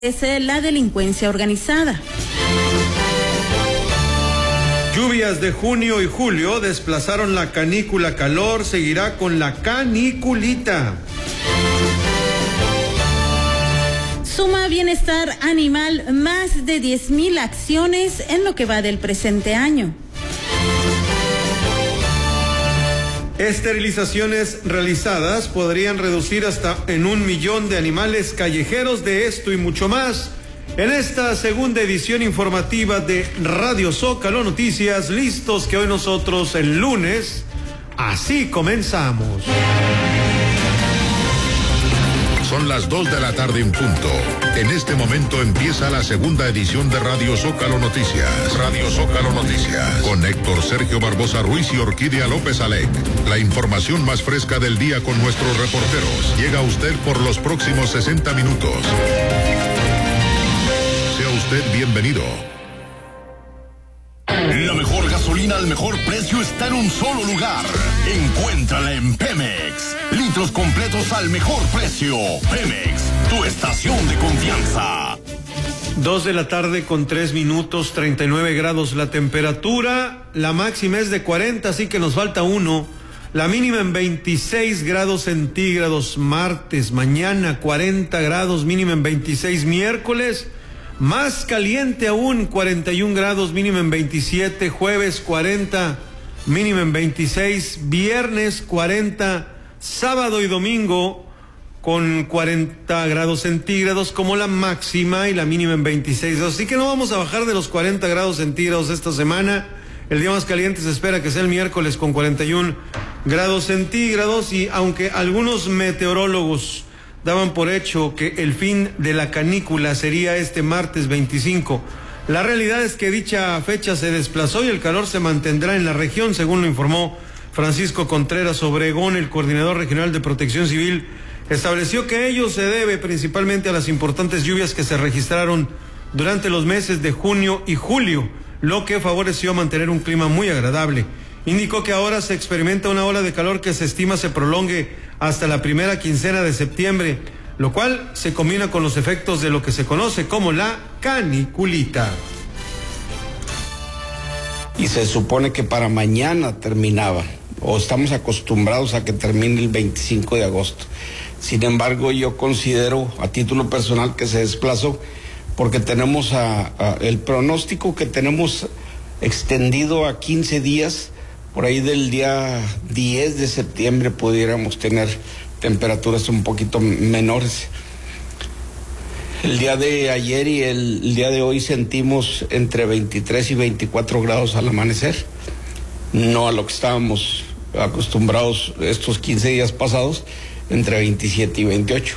es la delincuencia organizada. Lluvias de junio y julio desplazaron la canícula calor, seguirá con la caniculita. Suma Bienestar Animal más de 10,000 acciones en lo que va del presente año. Esterilizaciones realizadas podrían reducir hasta en 1 millón de animales callejeros. De esto y mucho más en esta segunda edición informativa de Radio Zócalo Noticias. Listos que hoy nosotros el lunes así comenzamos. Son las 2 de la tarde en punto. En este momento empieza la segunda edición de Radio Zócalo Noticias. Radio Zócalo Noticias. Con Héctor Sergio Barbosa Ruiz y Orquídea López Alec. La información más fresca del día con nuestros reporteros. Llega a usted por los próximos 60 minutos. Sea usted bienvenido. La mejor gasolina al mejor precio está en un solo lugar. Encuéntrala en Pemex. Litros completos al mejor precio. Pemex, tu estación de confianza. 2 de la tarde con 3 minutos, 39 grados la temperatura. La máxima es de 40, así que nos falta 1. La mínima en 26 grados centígrados martes. Mañana 40 grados, mínima en 26 miércoles. Más caliente aún, 41 grados, mínima en 27, jueves 40, mínima en 26, viernes 40, sábado y domingo con 40 grados centígrados como la máxima y la mínima en 26. Así que no vamos a bajar de los 40 grados centígrados esta semana. El día más caliente se espera que sea el miércoles con 41 grados centígrados y aunque algunos meteorólogos daban por hecho que el fin de la canícula sería este martes 25. La realidad es que dicha fecha se desplazó y el calor se mantendrá en la región, según lo informó Francisco Contreras Obregón, el coordinador regional de Protección Civil. Estableció que ello se debe principalmente a las importantes lluvias que se registraron durante los meses de junio y julio, lo que favoreció mantener un clima muy agradable. Indicó que ahora se experimenta una ola de calor que se estima se prolongue hasta la primera quincena de septiembre, lo cual se combina con los efectos de lo que se conoce como la caniculita. Y se supone que para mañana terminaba, o estamos acostumbrados a que termine el 25 de agosto. Sin embargo, yo considero a título personal que se desplazó porque tenemos el pronóstico que tenemos extendido a 15 días. Por ahí del día 10 de septiembre pudiéramos tener temperaturas un poquito menores. El día de ayer y el día de hoy sentimos entre 23 y 24 grados al amanecer, no a lo que estábamos acostumbrados estos 15 días pasados, entre 27 y 28.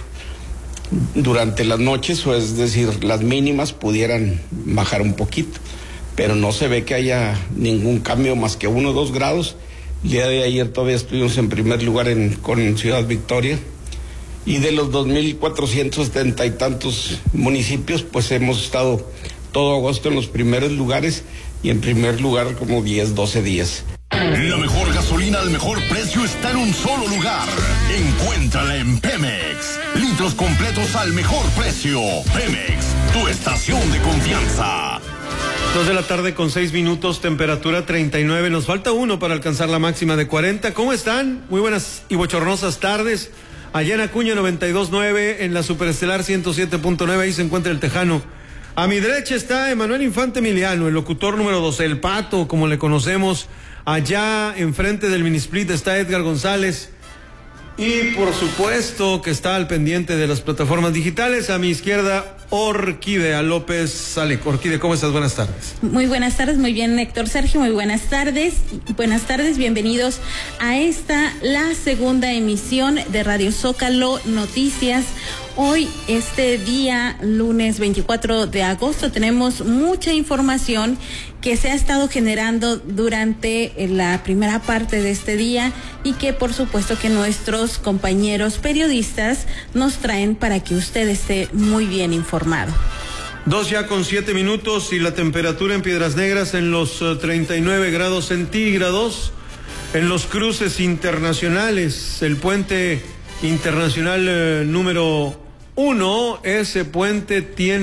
Durante las noches, o es decir, las mínimas pudieran bajar un poquito, pero no se ve que haya ningún cambio más que 1 o 2 grados. El día de ayer todavía estuvimos en primer lugar con Ciudad Victoria, y de los 2,470 y tantos municipios, pues hemos estado todo agosto en los primeros lugares, y en primer lugar como 10, 12 días. La mejor gasolina al mejor precio está en un solo lugar. Encuéntrala en Pemex. Litros completos al mejor precio. Pemex, tu estación de confianza. 2 de la tarde con 6 minutos, temperatura 39, nos falta 1 para alcanzar la máxima de 40. ¿Cómo están? Muy buenas y bochornosas tardes. Allá en Acuña 92.9, en la Superestelar 107.9, ahí se encuentra el Tejano. A mi derecha está Emanuel Infante Emiliano, el locutor número 12, el Pato, como le conocemos. Allá enfrente del Minisplit está Edgar González. Y por supuesto que está al pendiente de las plataformas digitales. A mi izquierda, Orquídea López Alec. Orquídea, ¿cómo estás? Buenas tardes. Muy buenas tardes, muy bien, Héctor Sergio, muy buenas tardes. Buenas tardes, bienvenidos a la segunda emisión de Radio Zócalo Noticias. Hoy, este día, lunes 24 de agosto, tenemos mucha información que se ha estado generando durante la primera parte de este día y que por supuesto que nuestros compañeros periodistas nos traen para que usted esté muy bien informado. 2 ya con 7 minutos y la temperatura en Piedras Negras en los 39 grados centígrados. En los cruces internacionales, el puente internacional número Uno, ese puente tiene